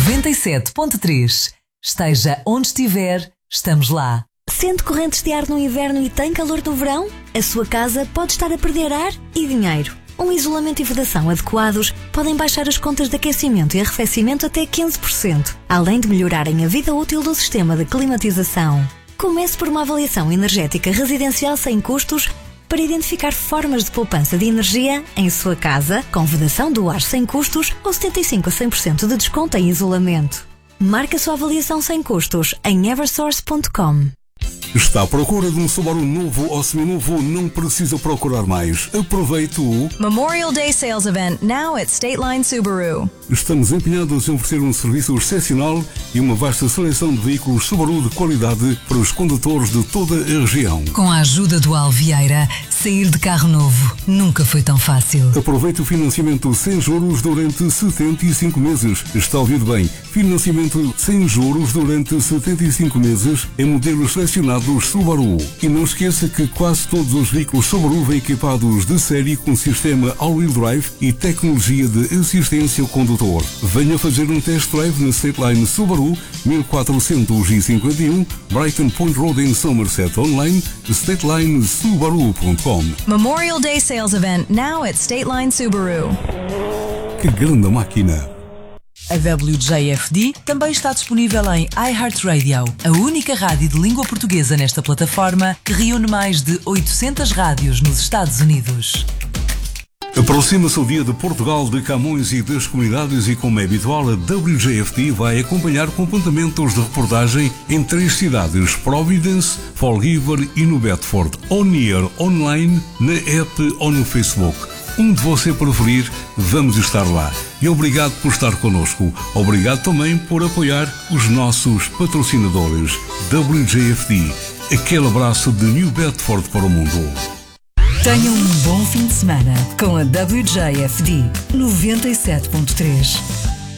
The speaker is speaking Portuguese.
97.3. Esteja onde estiver, estamos lá. Sente correntes de ar no inverno e tem calor no verão? A sua casa pode estar a perder ar e dinheiro. Um isolamento e vedação adequados podem baixar as contas de aquecimento e arrefecimento até 15%, além de melhorarem a vida útil do sistema de climatização. Comece por uma avaliação energética residencial sem custos para identificar formas de poupança de energia em sua casa, com vedação do ar sem custos ou 75% a 100% de desconto em isolamento. Marque a sua avaliação sem custos em eversource.com. Está à procura de um Subaru novo ou seminovo? Não precisa procurar mais. Aproveite o Memorial Day Sales Event, now at State Line Subaru. Estamos empenhados em oferecer um serviço excepcional e uma vasta seleção de veículos Subaru de qualidade para os condutores de toda a região. Com a ajuda do Alvieira, sair de carro novo nunca foi tão fácil. Aproveite o financiamento sem juros durante 75 meses. Está a ouvir bem. Financiamento sem juros durante 75 meses em modelos selecionados Subaru. E não esqueça que quase todos os veículos Subaru vêm equipados de série com sistema all-wheel drive e tecnologia de assistência ao condutor. Venha fazer um test drive na State Line Subaru 1451 Brighton Point Road em Somerset. Online StatelineSubaru.com. Memorial Day Sales Event, now at State Line Subaru. Que grande máquina! A WJFD também está disponível em iHeartRadio, a única rádio de língua portuguesa nesta plataforma que reúne mais de 800 rádios nos Estados Unidos. Aproxima-se o Dia de Portugal, de Camões e das comunidades e, como é habitual, a WJFD vai acompanhar com apontamentos de reportagem em 3 cidades: Providence, Fall River e no Bedford, on-air, online, na app ou no Facebook. Onde você preferir, vamos estar lá. E obrigado por estar connosco. Obrigado também por apoiar os nossos patrocinadores. WJFD, aquele abraço de New Bedford para o mundo. Tenha um bom fim de semana com a WJFD 97.3.